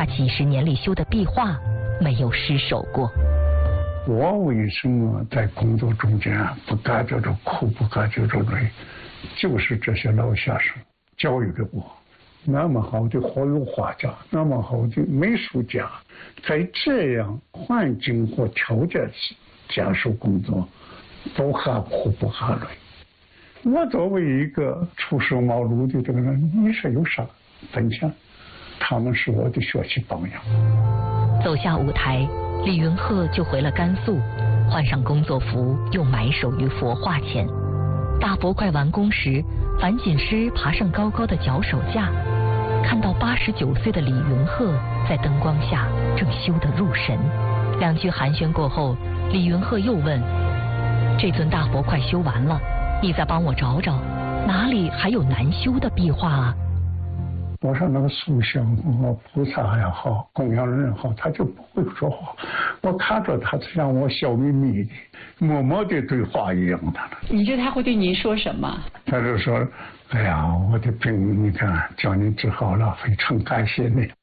几十年里修的壁画没有失手过。 我为什么在工作中间不感觉着苦，不感觉着累，就是这些老先生教育给我。那么好的活油画家，那么好的美术家，在这样环境和条件下受工作，都喊苦不喊累。我作为一个初生茅庐的这个人，你是有啥分享？他们是我的学习榜样。 走下舞台，李云鹤就回了甘肃，换上工作服，又埋首于佛画前。大佛快完工时，樊锦诗爬上高高的脚手架，看到89岁的李云鹤在灯光下正修得入神。两句寒暄过后，李云鹤又问：“这尊大佛快修完了，你再帮我找找，哪里还有难修的壁画啊？” 我说那个塑像和菩萨也好，供养人也好，他就不会说话。我看着他像我笑眯眯的，默默的对话一样的。 你觉得他会对您说什么？ 他就说：“哎呀，我的病你看叫你治好了，非常感谢你。”